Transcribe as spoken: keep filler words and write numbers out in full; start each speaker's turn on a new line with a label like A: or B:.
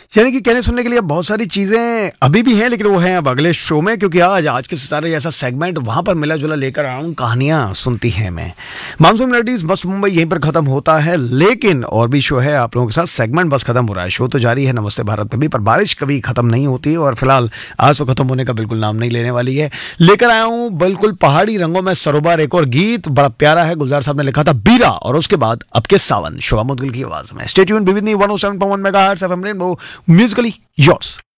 A: यानी कि कहने सुनने के लिए बहुत सारी चीजें अभी भी हैं, लेकिन वो हैं अब अगले शो में, क्योंकि आज आज के सितारे जैसा सेगमेंट वहां पर मिला जुला लेकर आया हूं। कहानियां सुनती हैं मैं। मानसून मेलोडीज बस मुंबई यहीं पर खत्म होता है, लेकिन और भी शो है आप लोगों के साथ। सेगमेंट बस खत्म हो रहा है, शो तो जारी है नमस्ते भारत में भी, पर बारिश कभी खत्म नहीं होती और फिलहाल आज तो खत्म होने का बिल्कुल नाम नहीं लेने वाली है। लेकर आया हूं बिल्कुल पहाड़ी रंगों में सरोबार, एक और गीत बड़ा प्यारा है, गुलजार साहब ने लिखा था, बीरा, और उसके बाद अब के सावन, शोभा मुदगिल की आवाज में। Stay tuned with me one O seven point one megahertz FM rainbow, Musically yours.